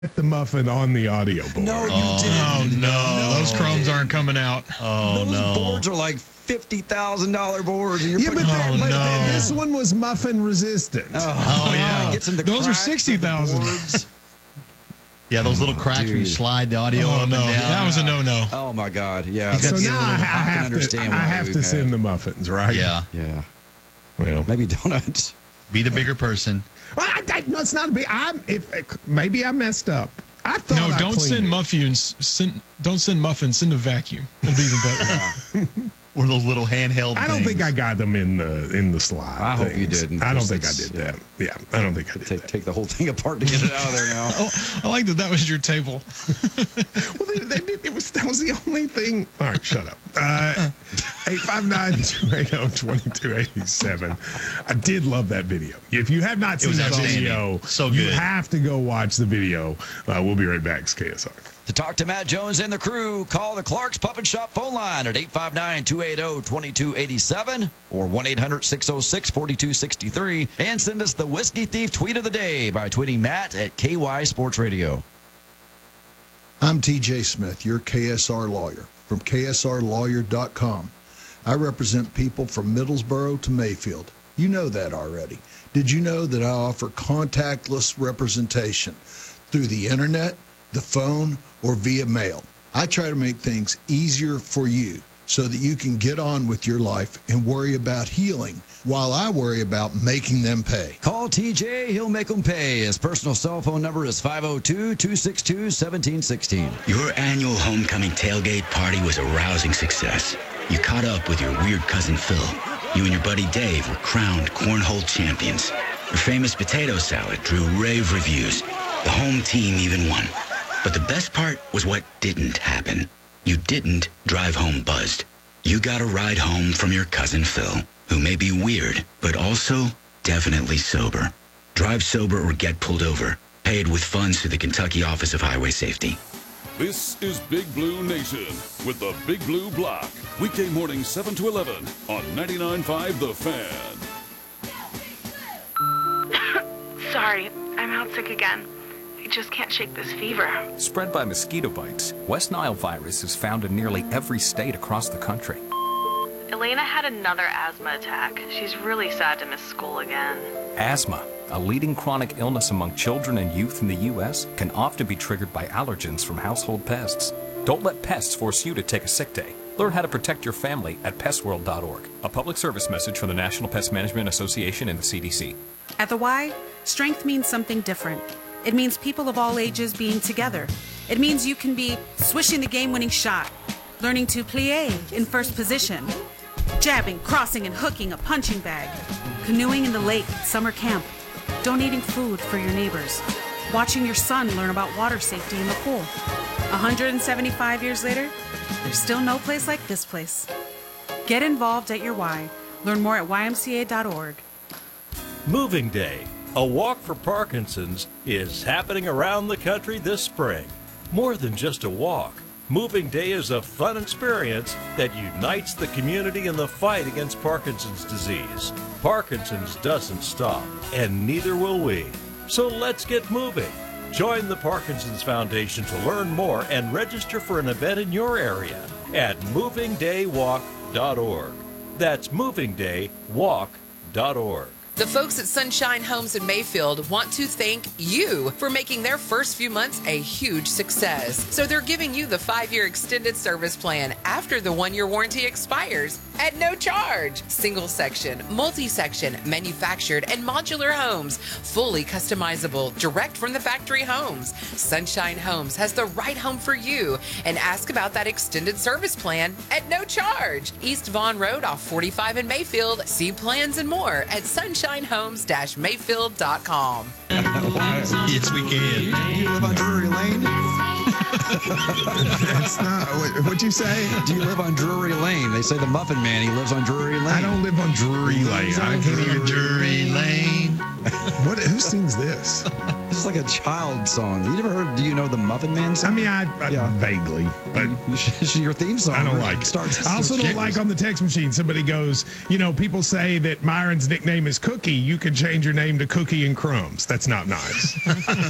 the muffin on the audio board. No, you didn't. Oh, no. Those crumbs aren't coming out. Oh, those boards are like $50,000 boards. And you're This one was muffin resistant. Oh yeah. Gets them to those are crack $60,000. Yeah, those little cracks where you slide the audio up and down. That was a no-no. Oh my God, yeah. So now I I have to send the muffins, right? Yeah. Yeah. Well, Maybe donuts. Be the bigger person. well, no, it's not a big. Maybe I messed up. I thought No, I don't cleaned send it. muffins. Don't send muffins. Send a vacuum. It'll be even better. Or those little handheld I don't things. think I got them in the slide. I hope you things. didn't. I don't think I did that. Yeah, I don't think I did that. Take the whole thing apart to get it out of there now. I like that was your table. Well, that was the only thing. All right, shut up. 859-280-2287. I did love that video. If you have not seen was that outstanding. video, So you good. have to go watch the video. We'll be right back. It's KSR. To talk to Matt Jones and the crew, call the Clark's Puppet Shop phone line at 859-280-2287 or 1-800-606-4263 and send us the Whiskey Thief tweet of the day by tweeting Matt at KY Sports Radio. I'm TJ Smith, your KSR lawyer from KSRlawyer.com. I represent people from Middlesboro to Mayfield. You know that already. Did you know that I offer contactless representation through the internet, the phone, or via mail? I try to make things easier for you so that you can get on with your life and worry about healing while I worry about making them pay. Call TJ, he'll make them pay. His personal cell phone number is 502-262-1716. Your annual homecoming tailgate party was a rousing success. You caught up with your weird cousin Phil. You and your buddy Dave were crowned cornhole champions. Your famous potato salad drew rave reviews. The home team even won. But the best part was what didn't happen. You didn't drive home buzzed. You got a ride home from your cousin Phil, who may be weird, but also definitely sober. Drive sober or get pulled over. Paid with funds through the Kentucky Office of Highway Safety. This is Big Blue Nation with the Big Blue Block. Weekday morning 7 to 11 on 99.5 The Fan. Sorry, I'm out sick again. I just can't shake this fever. Spread by mosquito bites, West Nile virus is found in nearly every state across the country. Elena had another asthma attack. She's really sad to miss school again. Asthma, a leading chronic illness among children and youth in the U.S., can often be triggered by allergens from household pests. Don't let pests force you to take a sick day. Learn how to protect your family at pestworld.org. A public service message from the National Pest Management Association and the CDC. At the Y, strength means something different. It means people of all ages being together. It means you can be swishing the game-winning shot, learning to plie in first position, jabbing, crossing, and hooking a punching bag, canoeing in the lake at summer camp, donating food for your neighbors, watching your son learn about water safety in the pool. 175 years later, there's still no place like this place. Get involved at your Y. Learn more at ymca.org. Moving Day, a walk for Parkinson's, is happening around the country this spring. More than just a walk, Moving Day is a fun experience that unites the community in the fight against Parkinson's disease. Parkinson's doesn't stop, and neither will we. So let's get moving. Join the Parkinson's Foundation to learn more and register for an event in your area at movingdaywalk.org. That's movingdaywalk.org. The folks at Sunshine Homes in Mayfield want to thank you for making their first few months a huge success. So they're giving you the 5-year extended service plan after the 1-year warranty expires at no charge. Single section, multi-section, manufactured and modular homes, fully customizable, direct from the factory homes. Sunshine Homes has the right home for you, and ask about that extended service plan at no charge. East Vaughn Road off 45 in Mayfield. See plans and more at sunshinehomes-mayfield.com. Yes, we can. Do you live on Drury Lane? That's not what'd you say? Do you live on Drury Lane? They say the Muffin Man, he lives on Drury Lane. I don't live on Drury Lane. I can't even Drury Lane. Who sings this? This is like a child song. You never heard Do You Know the Muffin Man song? I mean, I vaguely, but it's your theme song. I don't like it. I also don't like on the text machine, somebody goes, people say that Myron's nickname is Cookie. You could change your name to Cookie and Crumbs. That's not nice.